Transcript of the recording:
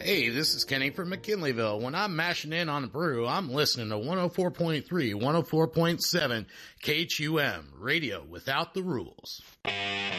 Hey, this is Kenny from McKinleyville. When I'm mashing in on a brew, I'm listening to 104.3, 104.7 KHUM, radio without the rules.